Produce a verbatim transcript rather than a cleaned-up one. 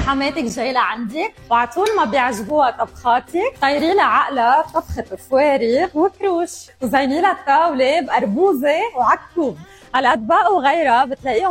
حماتك جاي لعندك وعطول ما بيعجبوها طبخاتك طيري لها عقلها طبخة فوارغ وكروش وزيني لها الطاولة بقربوزة وعكوب. هالأطباق وغيرها بتلاقيهم